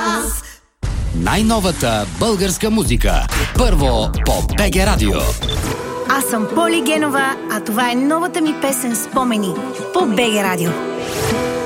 нас. Най-новата българска музика. Първо по БГ Радио. Аз съм Поли Генова, а това е новата ми песен "Спомени" по БГ Радио.